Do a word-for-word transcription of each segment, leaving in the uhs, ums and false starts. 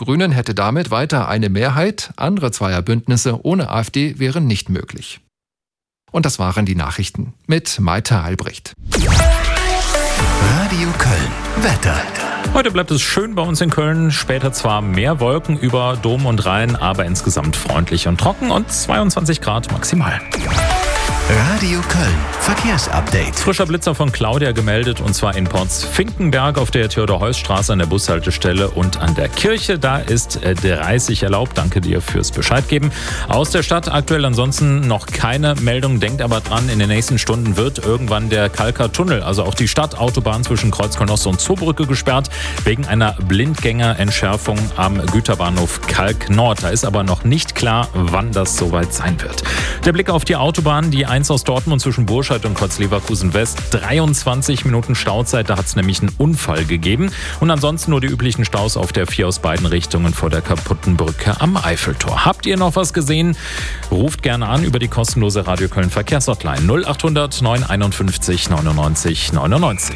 Rot-Rot-Grünen hätte damit weiter eine Mehrheit. Andere Zweierbündnisse ohne AfD wären nicht möglich. Und das waren die Nachrichten mit Maite Albrecht. Radio Köln. Wetter. Heute bleibt es schön bei uns in Köln. Später zwar mehr Wolken über Dom und Rhein, aber insgesamt freundlich und trocken und zweiundzwanzig Grad maximal. Radio Köln. Verkehrsupdate. Frischer Blitzer von Claudia gemeldet, und zwar in Porz-Finkenberg auf der Theodor-Heuss-Straße an der Bushaltestelle und an der Kirche. Da ist dreißig erlaubt. Danke dir fürs Bescheid geben. Aus der Stadt aktuell ansonsten noch keine Meldung. Denkt aber dran, in den nächsten Stunden wird irgendwann der Kalker Tunnel, also auch die Stadtautobahn zwischen Kreuzköln-Ost und Zoobrücke, gesperrt, wegen einer Blindgängerentschärfung am Güterbahnhof Kalk Nord. Da ist aber noch nicht klar, wann das soweit sein wird. Der Blick auf die Autobahn, die eins aus Dortmund zwischen Burscheid und Kreuz-Leverkusen West. dreiundzwanzig Minuten Stauzeit, da hat es nämlich einen Unfall gegeben. Und ansonsten nur die üblichen Staus auf der vier aus beiden Richtungen vor der kaputten Brücke am Eiffeltor. Habt ihr noch was gesehen? Ruft gerne an über die kostenlose Radio Köln Verkehrshotline null acht hundert neun einundfünfzig neunundneunzig neunundneunzig.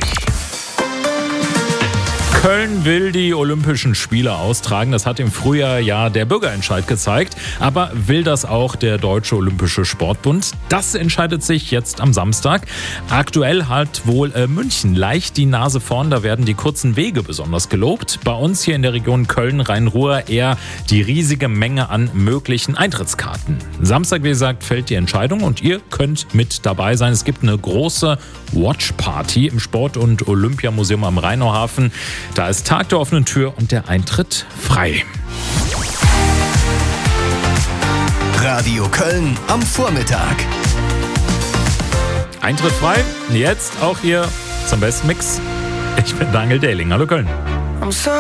Köln will die Olympischen Spiele austragen. Das hat im Frühjahr ja der Bürgerentscheid gezeigt. Aber will das auch der Deutsche Olympische Sportbund? Das entscheidet sich jetzt am Samstag. Aktuell hat wohl äh, München leicht die Nase vorn. Da werden die kurzen Wege besonders gelobt. Bei uns hier in der Region Köln-Rhein-Ruhr eher die riesige Menge an möglichen Eintrittskarten. Samstag, wie gesagt, fällt die Entscheidung und ihr könnt mit dabei sein. Es gibt eine große Watchparty im Sport- und Olympiamuseum am Rheinauhafen. Da ist Tag der offenen Tür und der Eintritt frei. Radio Köln am Vormittag. Eintritt frei, jetzt auch hier zum besten Mix. Ich bin Daniel Dehling. Hallo Köln.